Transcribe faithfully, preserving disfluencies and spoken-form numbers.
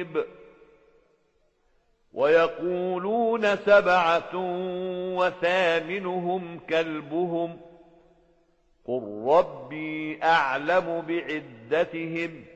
قريب ويقولون سبعة وثامنهم كلبهم قل ربي أعلم بعدتهم